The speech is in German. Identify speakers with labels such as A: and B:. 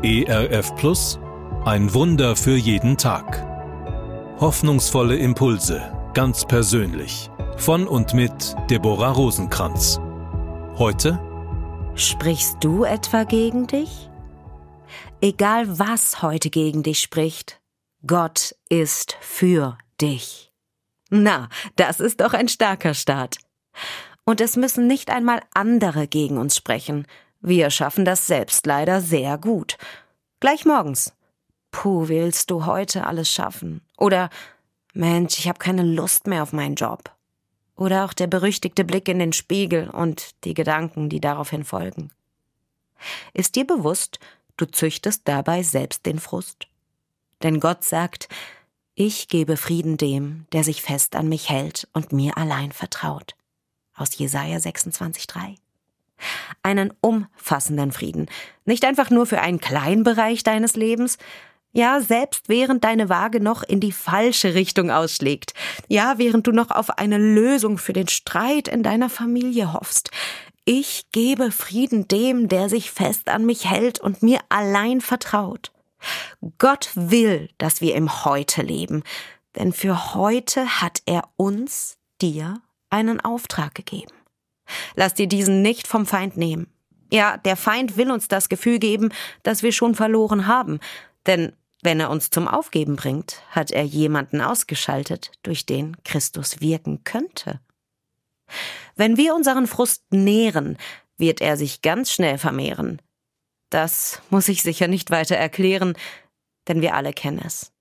A: ERF Plus, ein Wunder für jeden Tag. Hoffnungsvolle Impulse, ganz persönlich. Von und mit Deborah Rosenkranz. Heute:
B: Sprichst du etwa gegen dich? Egal was heute gegen dich spricht, Gott ist für dich. Na, das ist doch ein starker Start. Und es müssen nicht einmal andere gegen uns sprechen. Wir schaffen das selbst leider sehr gut. Gleich morgens: Puh, willst du heute alles schaffen? Oder Mensch, ich habe keine Lust mehr auf meinen Job. Oder auch der berüchtigte Blick in den Spiegel und die Gedanken, die daraufhin folgen. Ist dir bewusst, du züchtest dabei selbst den Frust? Denn Gott sagt: Ich gebe Frieden dem, der sich fest an mich hält und mir allein vertraut. Aus Jesaja 26,3. Einen umfassenden Frieden. Nicht einfach nur für einen kleinen Bereich deines Lebens. Ja, selbst während deine Waage noch in die falsche Richtung ausschlägt. Ja, während du noch auf eine Lösung für den Streit in deiner Familie hoffst. Ich gebe Frieden dem, der sich fest an mich hält und mir allein vertraut. Gott will, dass wir im Heute leben. Denn für heute hat er uns, dir, einen Auftrag gegeben. Lass dir diesen nicht vom Feind nehmen. Ja, der Feind will uns das Gefühl geben, dass wir schon verloren haben. Denn wenn er uns zum Aufgeben bringt, hat er jemanden ausgeschaltet, durch den Christus wirken könnte. Wenn wir unseren Frust nähren, wird er sich ganz schnell vermehren. Das muss ich sicher nicht weiter erklären, denn wir alle kennen es.